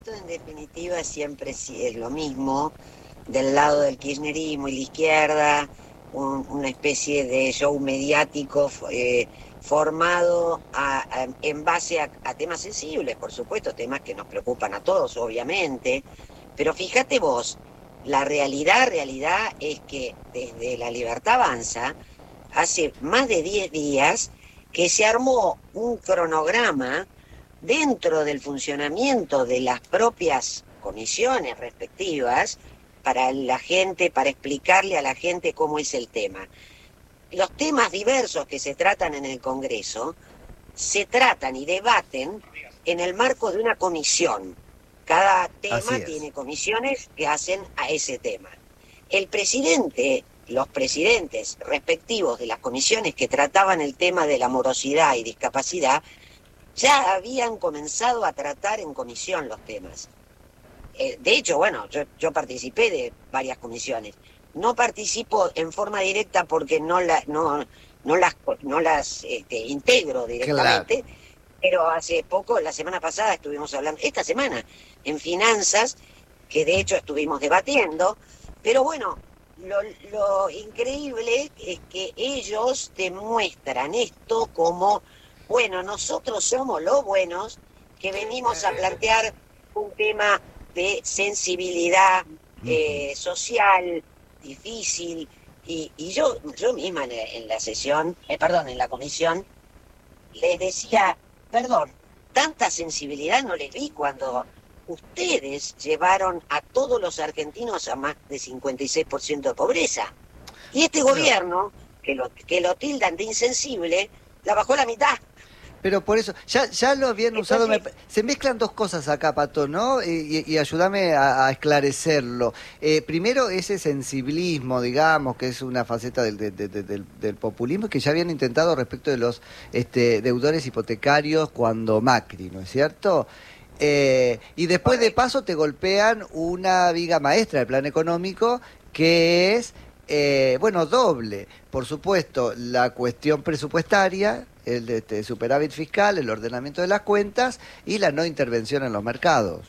Esto en definitiva siempre sí es lo mismo, del lado del kirchnerismo y la izquierda, una especie de show mediático formado en base a temas sensibles, por supuesto, temas que nos preocupan a todos, obviamente, pero fíjate vos, la realidad es que desde La Libertad Avanza, hace más de 10 días que se armó un cronograma dentro del funcionamiento de las propias comisiones respectivas para la gente, para explicarle a la gente cómo es el tema. Los temas diversos que se tratan en el Congreso se tratan y debaten en el marco de una comisión. Cada tema tiene comisiones que hacen a ese tema. El presidente, los presidentes respectivos de las comisiones que trataban el tema de la morosidad y discapacidad, ya habían comenzado a tratar en comisión los temas. De hecho, bueno, yo participé de varias comisiones. No participo en forma directa porque no las integro directamente, claro. Pero hace poco, la semana pasada estuvimos hablando, esta semana, en finanzas, que de hecho estuvimos debatiendo, pero bueno, lo increíble es que ellos demuestran esto como, bueno, nosotros somos los buenos que venimos a plantear un tema de sensibilidad social difícil, y yo misma en la sesión, en la comisión, les decía, tanta sensibilidad no les vi cuando ustedes llevaron a todos los argentinos a más de 56% de pobreza. Y este gobierno, que lo tildan de insensible, la bajó a la mitad. Pero por eso, ya lo habían usado. Se mezclan dos cosas acá, Pato, ¿no? Y ayúdame a esclarecerlo. Primero, ese sensibilismo, digamos, que es una faceta del populismo que ya habían intentado respecto de los deudores hipotecarios cuando Macri, ¿no es cierto? Y después de paso te golpean una viga maestra del plan económico que es, doble. Por supuesto, la cuestión presupuestaria, el superávit fiscal, el ordenamiento de las cuentas y la no intervención en los mercados.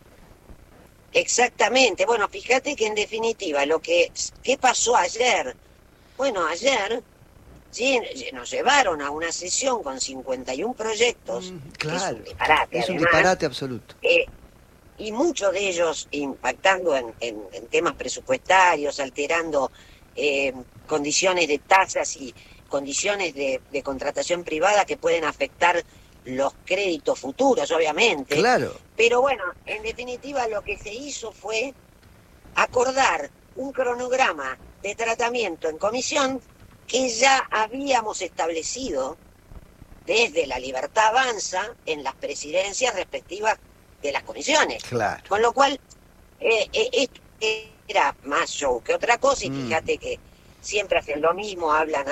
Exactamente. Bueno, fíjate que en definitiva, ¿qué pasó ayer? Bueno, ayer nos llevaron a una sesión con 51 proyectos. Claro, es un disparate. Es un disparate absoluto. Y muchos de ellos impactando en temas presupuestarios, alterando condiciones de tasas y condiciones de contratación privada que pueden afectar los créditos futuros, obviamente. Claro. Pero bueno, en definitiva lo que se hizo fue acordar un cronograma de tratamiento en comisión que ya habíamos establecido desde La Libertad Avanza en las presidencias respectivas de las comisiones. Claro. Con lo cual, esto era más show que otra cosa, y fíjate que siempre hacen lo mismo, hablan,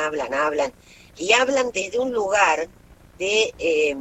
y hablan desde un lugar de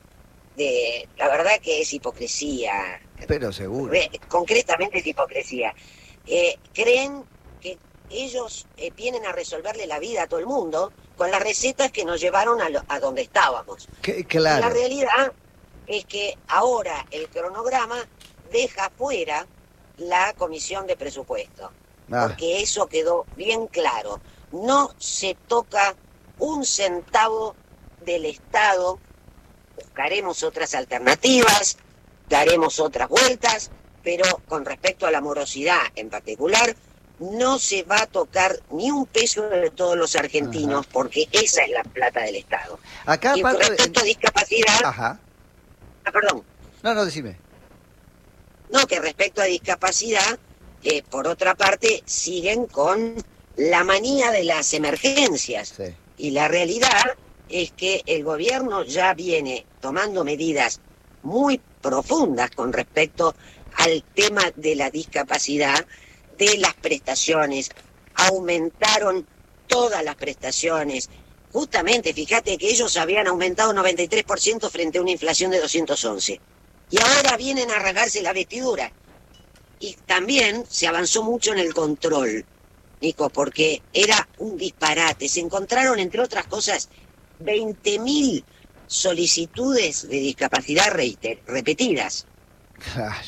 la verdad que es hipocresía. Pero seguro. Concretamente es hipocresía. Creen que ellos vienen a resolverle la vida a todo el mundo con las recetas que nos llevaron a donde estábamos. Claro. La realidad es que ahora el cronograma deja fuera la comisión de presupuesto. Porque eso quedó bien claro. No se toca un centavo del Estado. Buscaremos otras alternativas, daremos otras vueltas, pero con respecto a la morosidad en particular, no se va a tocar ni un peso de todos los argentinos, porque esa es la plata del Estado. Acá, y respecto a discapacidad... perdón. No, decime. No, que respecto a discapacidad, por otra parte, siguen con la manía de las emergencias. Sí. Y la realidad es que el gobierno ya viene tomando medidas muy profundas con respecto al tema de la discapacidad, de las prestaciones. Aumentaron todas las prestaciones. Justamente, fíjate que ellos habían aumentado un 93% frente a una inflación de 211. Y ahora vienen a rasgarse la vestidura. Y también se avanzó mucho en el control, Nico, porque era un disparate. Se encontraron, entre otras cosas, 20.000 solicitudes de discapacidad repetidas. Claro.